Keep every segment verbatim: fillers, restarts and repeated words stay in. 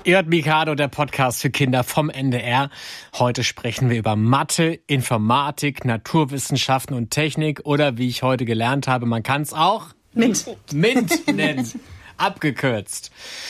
Ihr hört Mikado, der Podcast für Kinder vom N D R. Heute sprechen wir über Mathe, Informatik, Naturwissenschaften und Technik oder wie ich heute gelernt habe, man kann es auch MINT, MINT nennen, abgekürzt.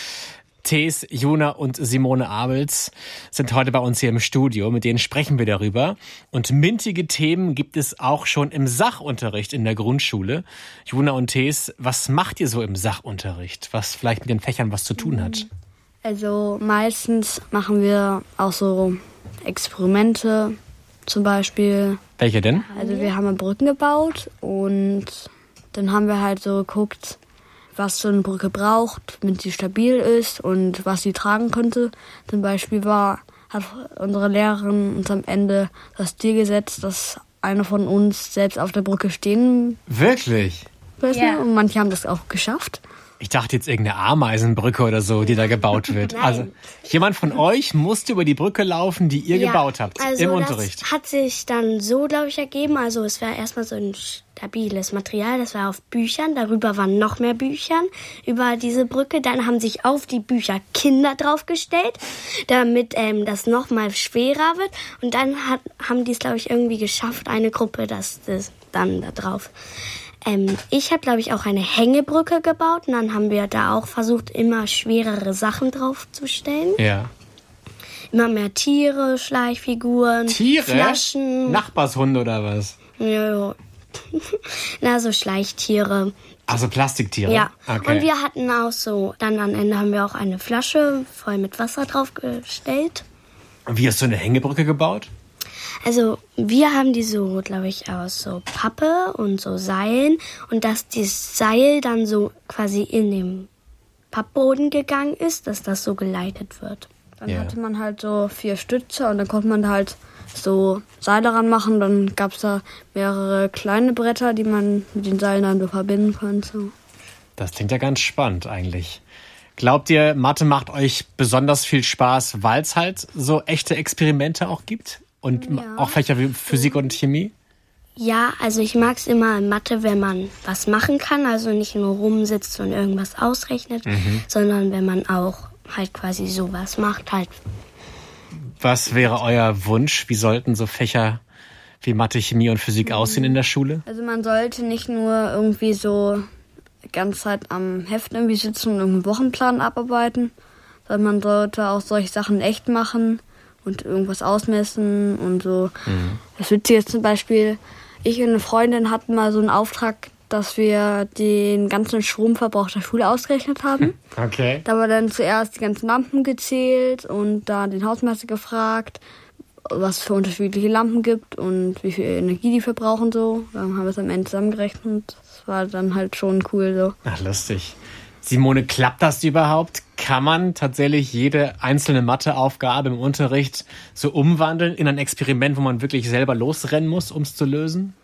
Thees, Juna und Simone Abels sind heute bei uns hier im Studio. Mit denen sprechen wir darüber. Und mintige Themen gibt es auch schon im Sachunterricht in der Grundschule. Juna und Thees, was macht ihr so im Sachunterricht, was vielleicht mit den Fächern was zu tun hat? Also meistens machen wir auch so Experimente zum Beispiel. Welche denn? Also wir haben Brücken gebaut und dann haben wir halt so geguckt, was so eine Brücke braucht, damit sie stabil ist und was sie tragen könnte. Zum Beispiel war, hat unsere Lehrerin uns am Ende das Ziel gesetzt, dass einer von uns selbst auf der Brücke stehen Wirklich? müssen. Ja. Und manche haben das auch geschafft. Ich dachte jetzt irgendeine Ameisenbrücke oder so, die da gebaut wird. Also jemand von euch musste über die Brücke laufen, die ihr Ja, gebaut habt also im das Unterricht. Hat sich dann so, glaube ich, ergeben. Also es war erstmal so ein stabiles Material, das war auf Büchern. Darüber waren noch mehr Büchern über diese Brücke. Dann haben sich auf die Bücher Kinder draufgestellt, damit ähm, das noch mal schwerer wird. Und dann hat, haben die es, glaube ich, irgendwie geschafft, eine Gruppe, das, das dann da drauf. Ähm, ich habe, glaube ich, auch eine Hängebrücke gebaut. Und dann haben wir da auch versucht, immer schwerere Sachen draufzustellen. Ja. Immer mehr Tiere, Schleichfiguren, Tiere? Flaschen. Nachbarshunde oder was? Ja, ja. Na, so Schleichtiere. Also Plastiktiere? Ja. Okay. Und wir hatten auch so, dann am Ende haben wir auch eine Flasche voll mit Wasser draufgestellt. Und wie hast du eine Hängebrücke gebaut? Also wir haben die so, glaube ich, aus so Pappe und so Seilen. Und dass das Seil dann so quasi in den Pappboden gegangen ist, dass das so geleitet wird. Dann Ja. hatte man halt so vier Stütze und dann konnte man da halt so Seile ranmachen. Dann gab es da mehrere kleine Bretter, die man mit den Seilen dann so verbinden konnte. Das klingt ja ganz spannend eigentlich. Glaubt ihr, Mathe macht euch besonders viel Spaß, weil es halt so echte Experimente auch gibt? Und Ja. auch Fächer wie Physik und Chemie? Ja, also ich mag es immer in Mathe, wenn man was machen kann. Also nicht nur rumsitzt und irgendwas ausrechnet, sondern wenn man auch halt quasi sowas macht. Halt. Was wäre euer Wunsch? Wie sollten so Fächer wie Mathe, Chemie und Physik aussehen in der Schule? Also man sollte nicht nur irgendwie so die ganze Zeit am Heft irgendwie sitzen und irgendeinen Wochenplan abarbeiten, sondern man sollte auch solche Sachen echt machen und irgendwas ausmessen und so. Mhm. Das Witzige ist zum Beispiel, ich und eine Freundin hatten mal so einen Auftrag, dass wir den ganzen Stromverbrauch der Schule ausgerechnet haben. Okay. Da haben wir dann zuerst die ganzen Lampen gezählt und da den Hausmeister gefragt, was es für unterschiedliche Lampen gibt und wie viel Energie die verbrauchen so. Dann haben wir es am Ende zusammengerechnet. Das war dann halt schon cool so. Ach, lustig. Simone, klappt das überhaupt? Kann man tatsächlich jede einzelne Matheaufgabe im Unterricht so umwandeln in ein Experiment, wo man wirklich selber losrennen muss, um es zu lösen?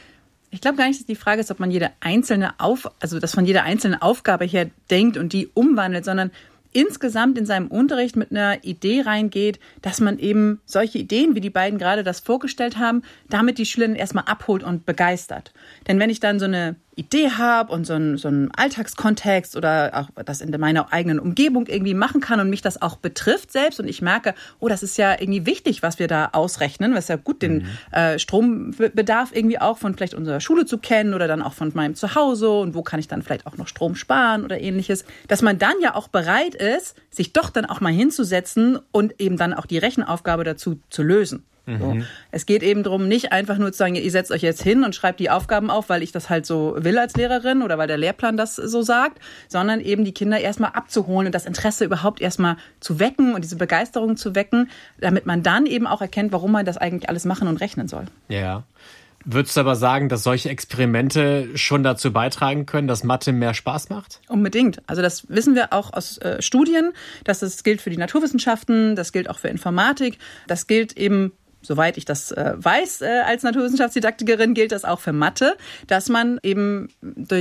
Ich glaube gar nicht, dass die Frage ist, ob man jede einzelne Auf, also dass von jeder einzelnen Aufgabe her denkt und die umwandelt, sondern insgesamt in seinem Unterricht mit einer Idee reingeht, dass man eben solche Ideen, wie die beiden gerade das vorgestellt haben, damit die Schülerinnen erstmal abholt und begeistert. Denn wenn ich dann so eine Idee habe und so einen, so einen Alltagskontext oder auch das in meiner eigenen Umgebung irgendwie machen kann und mich das auch betrifft selbst und ich merke, oh, das ist ja irgendwie wichtig, was wir da ausrechnen, was ja gut, den mhm. äh, Strombedarf irgendwie auch von vielleicht unserer Schule zu kennen oder dann auch von meinem Zuhause und wo kann ich dann vielleicht auch noch Strom sparen oder ähnliches, dass man dann ja auch bereit ist, sich doch dann auch mal hinzusetzen und eben dann auch die Rechenaufgabe dazu zu lösen. So. Es geht eben darum, nicht einfach nur zu sagen, ihr setzt euch jetzt hin und schreibt die Aufgaben auf, weil ich das halt so will als Lehrerin oder weil der Lehrplan das so sagt, sondern eben die Kinder erstmal abzuholen und das Interesse überhaupt erstmal zu wecken und diese Begeisterung zu wecken, damit man dann eben auch erkennt, warum man das eigentlich alles machen und rechnen soll. Ja. Würdest du aber sagen, dass solche Experimente schon dazu beitragen können, dass Mathe mehr Spaß macht? Unbedingt. Also das wissen wir auch aus äh, Studien, dass das gilt für die Naturwissenschaften, das gilt auch für Informatik, das gilt eben, soweit ich das äh, weiß, äh, als Naturwissenschaftsdidaktikerin gilt das auch für Mathe, dass man eben durch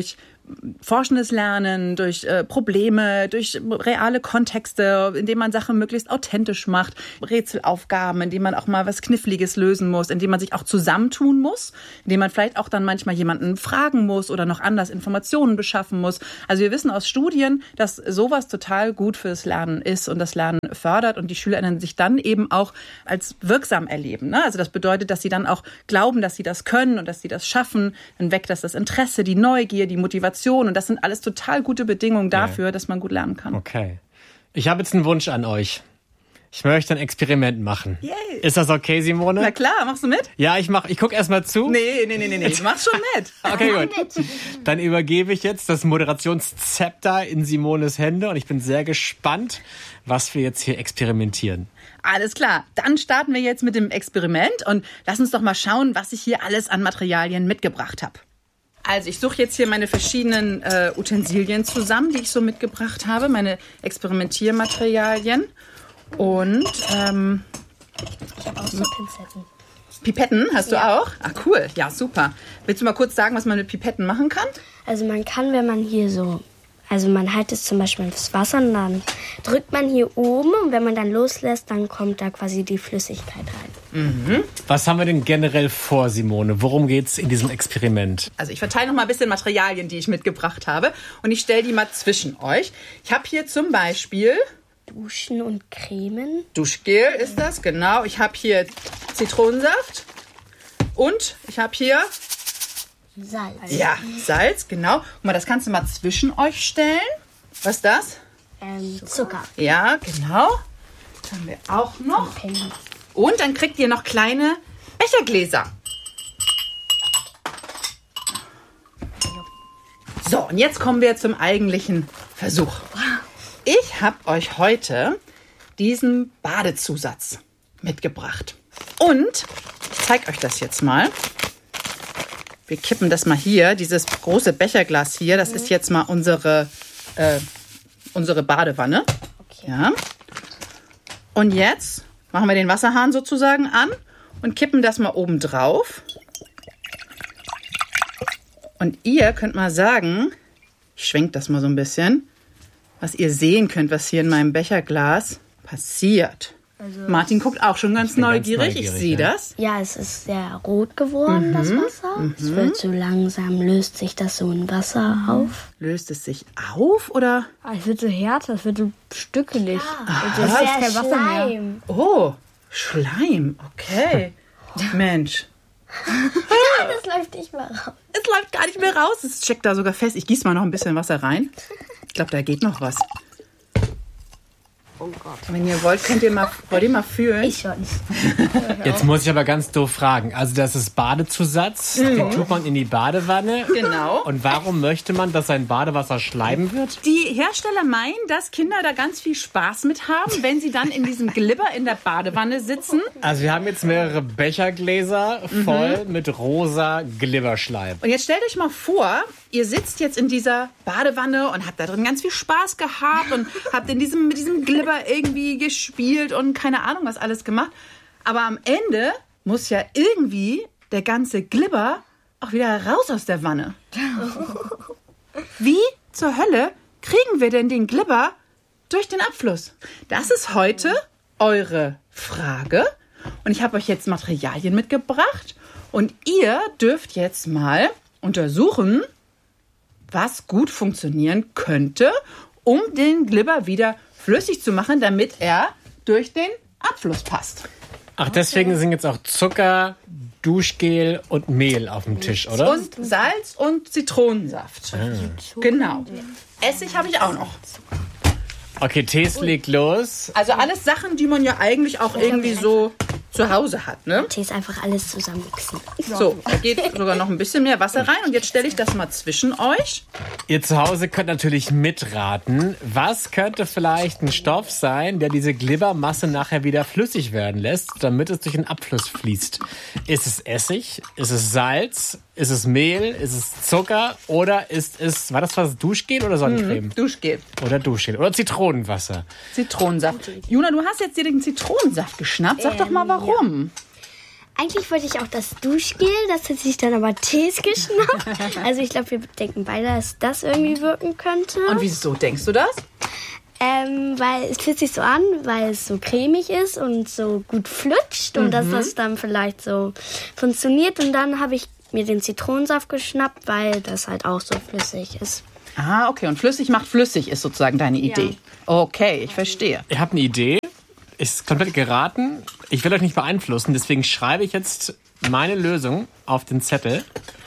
forschendes Lernen, durch äh, Probleme, durch reale Kontexte, indem man Sachen möglichst authentisch macht, Rätselaufgaben, indem man auch mal was Kniffliges lösen muss, indem man sich auch zusammentun muss, indem man vielleicht auch dann manchmal jemanden fragen muss oder noch anders Informationen beschaffen muss. Also wir wissen aus Studien, dass sowas total gut fürs Lernen ist und das Lernen fördert und die SchülerInnen sich dann eben auch als wirksam erleben. Ne? Also das bedeutet, dass sie dann auch glauben, dass sie das können und dass sie das schaffen. Dann weckt das das Interesse, die Neugier, die Motivation und das sind alles total gute Bedingungen dafür, ja. dass man gut lernen kann. Okay. Ich habe jetzt einen Wunsch an euch. Ich möchte ein Experiment machen. Yay. Ist das okay, Simone? Na klar, machst du mit? Ja, ich mach, ich guck erst mal zu. Nee, nee, nee, nee, nee. Du machst schon mit. Okay, gut. Dann übergebe ich jetzt das Moderationszepter in Simones Hände und ich bin sehr gespannt, was wir jetzt hier experimentieren. Alles klar, dann starten wir jetzt mit dem Experiment und lass uns doch mal schauen, was ich hier alles an Materialien mitgebracht habe. Also ich suche jetzt hier meine verschiedenen äh, Utensilien zusammen, die ich so mitgebracht habe, meine Experimentiermaterialien. Und ähm, ich habe auch so Pinzetten. Pipetten hast ja. du auch? Ah, cool. Ja, super. Willst du mal kurz sagen, was man mit Pipetten machen kann? Also man kann, wenn man hier so, also man hält es zum Beispiel ins Wasser und dann drückt man hier oben und wenn man dann loslässt, dann kommt da quasi die Flüssigkeit rein. Mhm. Was haben wir denn generell vor, Simone? Worum geht's in diesem Experiment? Also ich verteile noch mal ein bisschen Materialien, die ich mitgebracht habe und ich stelle die mal zwischen euch. Ich habe hier zum Beispiel Duschen und Cremen. Duschgel ist das, genau. Ich habe hier Zitronensaft und ich habe hier Salz. Ja, Salz, genau. Guck mal, das kannst du mal zwischen euch stellen. Was ist das? Ähm, Zucker. Ja, genau. Das haben wir auch noch. Und dann kriegt ihr noch kleine Bechergläser. So, und jetzt kommen wir zum eigentlichen Versuch. Ich habe euch heute diesen Badezusatz mitgebracht. Und ich zeige euch das jetzt mal. Wir kippen das mal hier, dieses große Becherglas hier. Das mhm. ist jetzt mal unsere, äh, unsere Badewanne. Okay. Ja. Und jetzt machen wir den Wasserhahn sozusagen an und kippen das mal oben drauf. Und ihr könnt mal sagen, ich schwenke das mal so ein bisschen, was ihr sehen könnt, was hier in meinem Becherglas passiert. Also Martin guckt auch schon ganz neugierig. ganz neugierig. Ich sehe ja. das. Ja, es ist sehr rot geworden, mhm. das Wasser. Mhm. Es wird so langsam, löst sich das so in Wasser mhm. auf. Löst es sich auf, oder? Ah, es wird so härter, es wird so stückelig. Ja. Also es ist kein Wasser mehr. Oh, Schleim. Okay. Mensch. Ja, das läuft nicht mehr raus. Es läuft gar nicht mehr raus. Es steckt da sogar fest. Ich gieße mal noch ein bisschen Wasser rein. Ich glaube, da geht noch was. Oh Gott. Wenn ihr wollt, könnt ihr mal, wollt ihr mal fühlen? Ich schon. Jetzt muss ich aber ganz doof fragen. Also das ist Badezusatz, mhm. den tut man in die Badewanne. Genau. Und warum möchte man, dass sein Badewasser schleim wird? Die Hersteller meinen, dass Kinder da ganz viel Spaß mit haben, wenn sie dann in diesem Glibber in der Badewanne sitzen. Also wir haben jetzt mehrere Bechergläser voll mhm. mit rosa Glibberschleim. Und jetzt stellt euch mal vor, ihr sitzt jetzt in dieser Badewanne und habt da drin ganz viel Spaß gehabt und habt in diesem, mit diesem Glibber irgendwie gespielt und keine Ahnung was alles gemacht. Aber am Ende muss ja irgendwie der ganze Glibber auch wieder raus aus der Wanne. Wie zur Hölle kriegen wir denn den Glibber durch den Abfluss? Das ist heute eure Frage. Und ich habe euch jetzt Materialien mitgebracht. Und ihr dürft jetzt mal untersuchen, was gut funktionieren könnte, um den Glibber wieder flüssig zu machen, damit er durch den Abfluss passt. Ach, deswegen sind jetzt auch Zucker, Duschgel und Mehl auf dem Tisch, oder? Und Salz und Zitronensaft. Ah. Genau. Essig habe ich auch noch. Okay, Tees legt los. Also alles Sachen, die man ja eigentlich auch irgendwie so zu Hause hat, ne? Tees einfach alles zusammenmixen. So, da geht sogar noch ein bisschen mehr Wasser rein. Und jetzt stelle ich das mal zwischen euch. Ihr zu Hause könnt natürlich mitraten. Was könnte vielleicht ein Stoff sein, der diese Glibbermasse nachher wieder flüssig werden lässt, damit es durch den Abfluss fließt? Ist es Essig? Ist es Salz? Ist es Mehl? Ist es Zucker? Oder ist es, war das was, Duschgel oder Sonnencreme? Mm, Duschgel. Oder Duschgel. Oder Zitronenwasser. Zitronensaft. Juna, du hast jetzt dir den Zitronensaft geschnappt. Sag ähm, doch mal, warum. Ja. eigentlich wollte ich auch das Duschgel, das hat sich dann aber Tees geschnappt. Also ich glaube, wir denken beide, dass das irgendwie wirken könnte. Und wieso denkst du das? Ähm, weil es fühlt sich so an, weil es so cremig ist und so gut flutscht und mhm. dass das dann vielleicht so funktioniert. Und dann habe ich mir den Zitronensaft geschnappt, weil das halt auch so flüssig ist. Ah, okay. Und flüssig macht flüssig ist sozusagen deine Idee. Ja. Okay, ich verstehe. Ihr habt eine Idee, ist komplett geraten. Ich will euch nicht beeinflussen, deswegen schreibe ich jetzt meine Lösung auf den Zettel.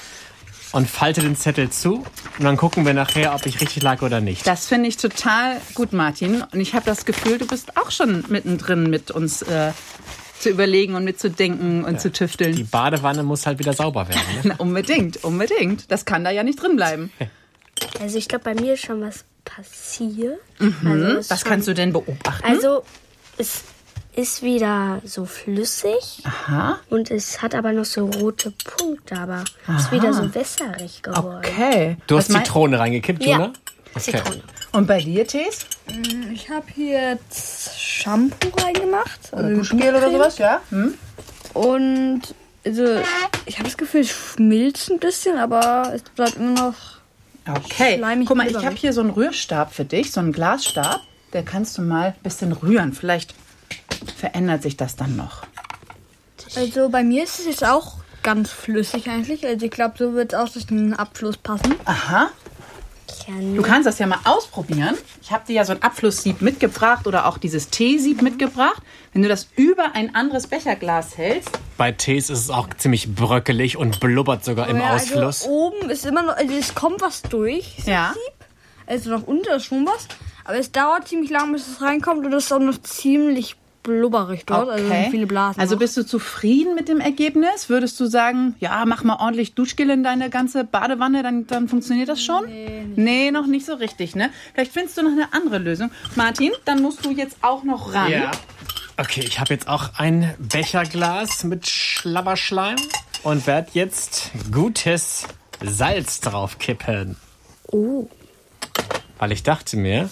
Und falte den Zettel zu und dann gucken wir nachher, ob ich richtig lag oder nicht. Das finde ich total gut, Martin. Und ich habe das Gefühl, du bist auch schon mittendrin mit uns äh, zu überlegen und mitzudenken und ja. zu tüfteln. Die Badewanne muss halt wieder sauber werden. Ne? Na, unbedingt, unbedingt. Das kann da ja nicht drin bleiben. Also ich glaube, bei mir ist schon was passiert. Mhm. Also was schon, kannst du denn beobachten? Also es ist wieder so flüssig. Aha. Und es hat aber noch so rote Punkte, aber es ist wieder so wässerig geworden. Okay. Du hast Zitrone reingekippt, ja. Jona? Okay. Zitrone. Und bei dir, Tees? Ich habe hier jetzt Shampoo reingemacht. Oder also Duschgel oder sowas, ja? Hm? Und also, ich habe das Gefühl, es schmilzt ein bisschen, aber es bleibt immer noch okay. schleimig. Guck mal, ich habe hier so einen Rührstab für dich, so einen Glasstab. Der kannst du mal ein bisschen rühren. Vielleicht verändert sich das dann noch. Also bei mir ist es jetzt auch ganz flüssig eigentlich. Also ich glaube, so wird es auch durch den Abfluss passen. Aha. Du kannst das ja mal ausprobieren. Ich habe dir ja so ein Abflusssieb mitgebracht oder auch dieses Teesieb mitgebracht. Wenn du das über ein anderes Becherglas hältst. Bei Tees ist es auch ziemlich bröckelig und blubbert sogar im ja, Ausfluss. Also oben ist immer noch, also es kommt was durch. Ja. Sieb. Also nach unten ist schon was. Aber es dauert ziemlich lang, bis es reinkommt und es ist auch noch ziemlich blubberig dort, okay. also viele Blasen. Also noch. Bist du zufrieden mit dem Ergebnis? Würdest du sagen, ja, mach mal ordentlich Duschgel in deine ganze Badewanne, dann, dann funktioniert das schon? Nee, nee, noch nicht so richtig, ne? Vielleicht findest du noch eine andere Lösung. Martin, dann musst du jetzt auch noch ran. Ja. Okay, ich habe jetzt auch ein Becherglas mit Schlabberschleim und werde jetzt gutes Salz drauf kippen. Oh. Weil ich dachte mir,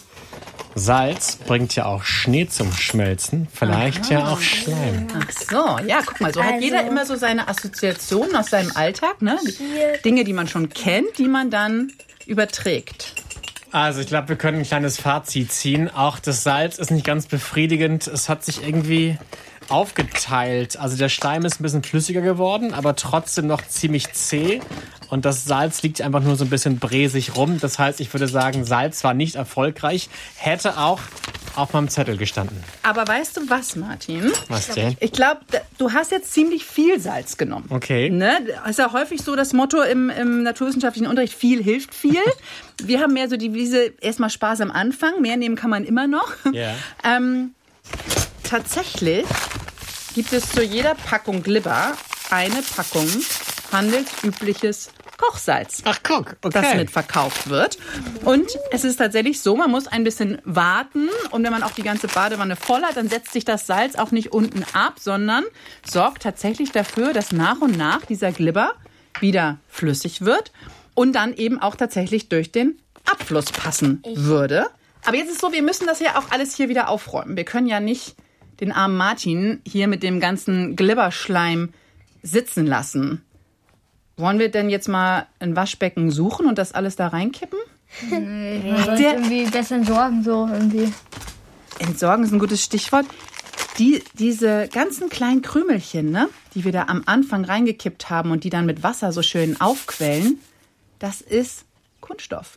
Salz bringt ja auch Schnee zum Schmelzen, vielleicht Aha. ja auch Schleim. Ach so, ja, guck mal, so also, hat jeder immer so seine Assoziationen aus seinem Alltag, ne? Dinge, die man schon kennt, die man dann überträgt. Also ich glaube, wir können ein kleines Fazit ziehen. Auch das Salz ist nicht ganz befriedigend. Es hat sich irgendwie aufgeteilt. Also der Schleim ist ein bisschen flüssiger geworden, aber trotzdem noch ziemlich zäh. Und das Salz liegt einfach nur so ein bisschen bräsig rum. Das heißt, ich würde sagen, Salz war nicht erfolgreich. Hätte auch auf meinem Zettel gestanden. Aber weißt du was, Martin? Was denn? Ich glaube, du hast jetzt ziemlich viel Salz genommen. Okay. Ne? Das ist ja häufig so das Motto im, im naturwissenschaftlichen Unterricht, viel hilft viel. Wir haben mehr so die Devise, erstmal Spaß am Anfang, mehr nehmen kann man immer noch. Ja. Ähm, tatsächlich gibt es zu jeder Packung Glibber eine Packung handelsübliches Kochsalz. Ach, guck, okay. Das mitverkauft wird. Und es ist tatsächlich so, man muss ein bisschen warten. Und wenn man auch die ganze Badewanne voll hat, dann setzt sich das Salz auch nicht unten ab, sondern sorgt tatsächlich dafür, dass nach und nach dieser Glibber wieder flüssig wird und dann eben auch tatsächlich durch den Abfluss passen würde. Aber jetzt ist es so, wir müssen das ja auch alles hier wieder aufräumen. Wir können ja nicht den armen Martin hier mit dem ganzen Glibberschleim sitzen lassen. Wollen wir denn jetzt mal ein Waschbecken suchen und das alles da reinkippen? Nee, man sollte irgendwie besser entsorgen, so irgendwie. Entsorgen ist ein gutes Stichwort. Die, diese ganzen kleinen Krümelchen, ne, die wir da am Anfang reingekippt haben und die dann mit Wasser so schön aufquellen, das ist Kunststoff.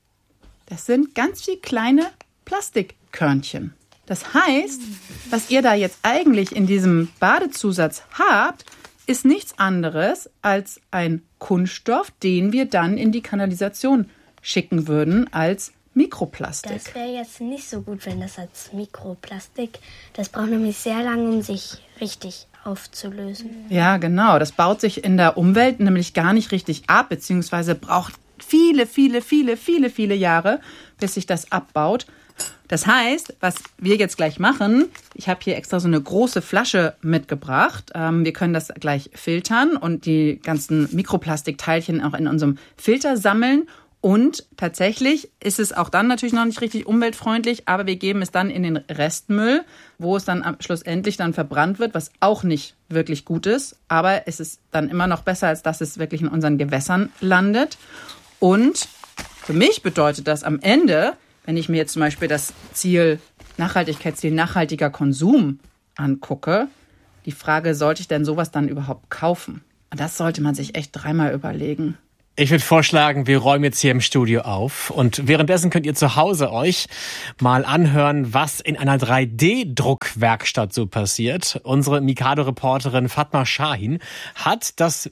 Das sind ganz viele kleine Plastikkörnchen. Das heißt, was ihr da jetzt eigentlich in diesem Badezusatz habt, ist nichts anderes als ein Kunststoff, den wir dann in die Kanalisation schicken würden als Mikroplastik. Das wäre jetzt nicht so gut, wenn das als Mikroplastik, das braucht nämlich sehr lange, um sich richtig aufzulösen. Ja, genau. Das baut sich in der Umwelt nämlich gar nicht richtig ab, beziehungsweise braucht viele, viele, viele, viele, viele Jahre, bis sich das abbaut. Das heißt, was wir jetzt gleich machen, ich habe hier extra so eine große Flasche mitgebracht. Ähm, wir können das gleich filtern und die ganzen Mikroplastikteilchen auch in unserem Filter sammeln Und tatsächlich ist es auch dann natürlich noch nicht richtig umweltfreundlich, aber wir geben es dann in den Restmüll, wo es dann schlussendlich dann verbrannt wird, was auch nicht wirklich gut ist. Aber es ist dann immer noch besser, als dass es wirklich in unseren Gewässern landet. Und für mich bedeutet das am Ende, wenn ich mir jetzt zum Beispiel das Ziel, Nachhaltigkeitsziel nachhaltiger Konsum angucke, die Frage, sollte ich denn sowas dann überhaupt kaufen? Und das sollte man sich echt dreimal überlegen. Ich würde vorschlagen, wir räumen jetzt hier im Studio auf und währenddessen könnt ihr zu Hause euch mal anhören, was in einer drei D Druckwerkstatt so passiert. Unsere Mikado-Reporterin Fatma Shahin hat das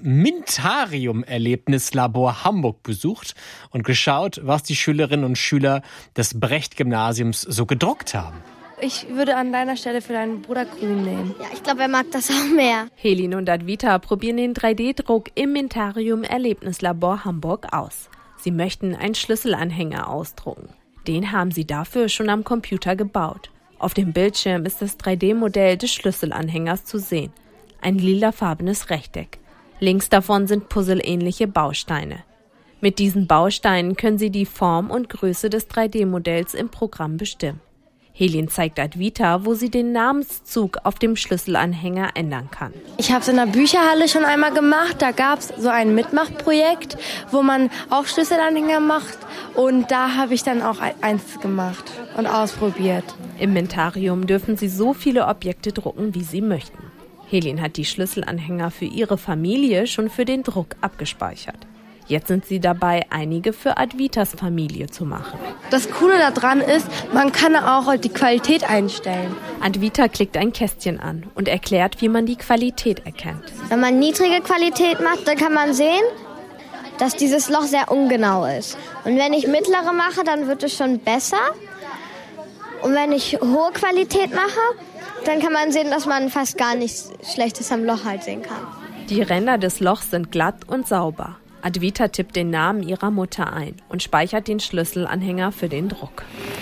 Mintarium-Erlebnislabor Hamburg besucht und geschaut, was die Schülerinnen und Schüler des Brecht-Gymnasiums so gedruckt haben. Ich würde an deiner Stelle für deinen Bruder grün nehmen. Ja, ich glaube, er mag das auch mehr. Helin und Advita probieren den drei D Druck im Mintarium-Erlebnislabor Hamburg aus. Sie möchten einen Schlüsselanhänger ausdrucken. Den haben sie dafür schon am Computer gebaut. Auf dem Bildschirm ist das drei D Modell des Schlüsselanhängers zu sehen. Ein lilafarbenes Rechteck. Links davon sind puzzleähnliche Bausteine. Mit diesen Bausteinen können sie die Form und Größe des drei D Modells im Programm bestimmen. Helin zeigt Advita, wo sie den Namenszug auf dem Schlüsselanhänger ändern kann. Ich habe es in der Bücherhalle schon einmal gemacht. Da gab es so ein Mitmachprojekt, wo man auch Schlüsselanhänger macht. Und da habe ich dann auch eins gemacht und ausprobiert. Im Mintarium dürfen sie so viele Objekte drucken, wie sie möchten. Helin hat die Schlüsselanhänger für ihre Familie schon für den Druck abgespeichert. Jetzt sind sie dabei, einige für Advitas Familie zu machen. Das Coole daran ist, man kann auch die Qualität einstellen. Advita klickt ein Kästchen an und erklärt, wie man die Qualität erkennt. Wenn man niedrige Qualität macht, dann kann man sehen, dass dieses Loch sehr ungenau ist. Und wenn ich mittlere mache, dann wird es schon besser. Und wenn ich hohe Qualität mache, dann kann man sehen, dass man fast gar nichts Schlechtes am Loch halt sehen kann. Die Ränder des Lochs sind glatt und sauber. Advita tippt den Namen ihrer Mutter ein und speichert den Schlüsselanhänger für den Druck.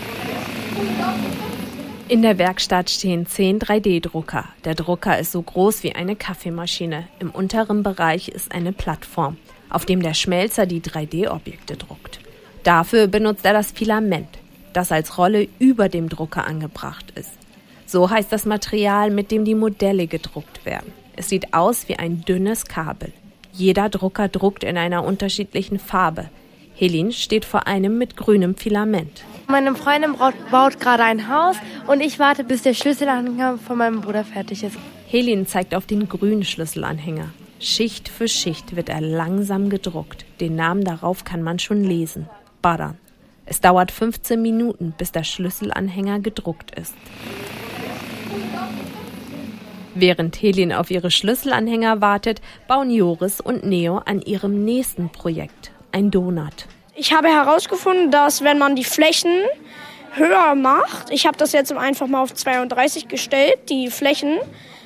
In der Werkstatt stehen zehn drei D Drucker. Der Drucker ist so groß wie eine Kaffeemaschine. Im unteren Bereich ist eine Plattform, auf dem der Schmelzer die drei D Objekte druckt. Dafür benutzt er das Filament, das als Rolle über dem Drucker angebracht ist. So heißt das Material, mit dem die Modelle gedruckt werden. Es sieht aus wie ein dünnes Kabel. Jeder Drucker druckt in einer unterschiedlichen Farbe. Helin steht vor einem mit grünem Filament. Meine Freundin baut, baut gerade ein Haus und ich warte, bis der Schlüsselanhänger von meinem Bruder fertig ist. Helin zeigt auf den grünen Schlüsselanhänger. Schicht für Schicht wird er langsam gedruckt. Den Namen darauf kann man schon lesen. Baran. Es dauert fünfzehn Minuten, bis der Schlüsselanhänger gedruckt ist. Während Helin auf ihre Schlüsselanhänger wartet, bauen Joris und Neo an ihrem nächsten Projekt, ein Donut. Ich habe herausgefunden, dass wenn man die Flächen höher macht, ich habe das jetzt einfach mal auf zweiunddreißig gestellt, die Flächen,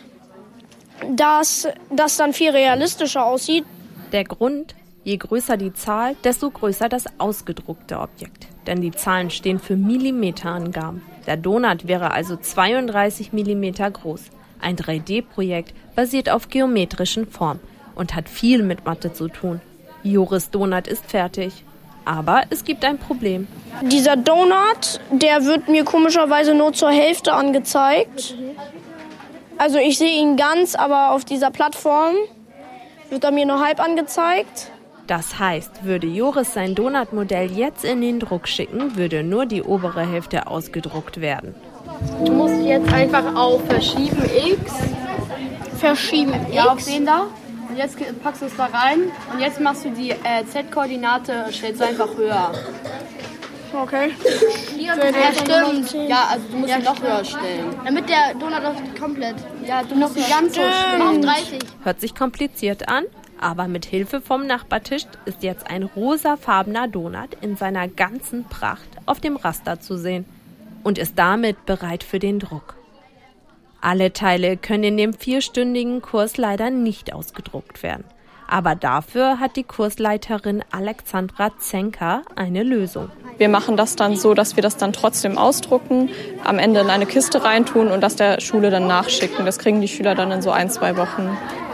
dass das dann viel realistischer aussieht. Der Grund? Je größer die Zahl, desto größer das ausgedruckte Objekt. Denn die Zahlen stehen für Millimeterangaben. Der Donut wäre also zweiunddreißig Millimeter groß. Ein drei D Projekt basiert auf geometrischen Formen und hat viel mit Mathe zu tun. Joris Donut ist fertig. Aber es gibt ein Problem. Dieser Donut, der wird mir komischerweise nur zur Hälfte angezeigt. Also ich sehe ihn ganz, aber auf dieser Plattform wird er mir nur halb angezeigt. Das heißt, würde Joris sein Donut-Modell jetzt in den Druck schicken, würde nur die obere Hälfte ausgedruckt werden. Du musst jetzt einfach auf Verschieben X. Verschieben X? Ja, auf den da. Und jetzt packst du es da rein. Und jetzt machst du die äh, Z-Koordinate, stellst du einfach höher. Okay. Ja, stimmt. Ja, also du musst ja, ihn noch höher stellen. Damit der Donut auch komplett. Ja, du musst ihn ganz hoch stellen. Auf dreißig. Hört sich kompliziert an, aber mit Hilfe vom Nachbartisch ist jetzt ein rosafarbener Donut in seiner ganzen Pracht auf dem Raster zu sehen und ist damit bereit für den Druck. Alle Teile können in dem vierstündigen Kurs leider nicht ausgedruckt werden. Aber dafür hat die Kursleiterin Alexandra Zenker eine Lösung. Wir machen das dann so, dass wir das dann trotzdem ausdrucken, am Ende in eine Kiste reintun und das der Schule dann nachschicken. Das kriegen die Schüler dann in so ein, zwei Wochen.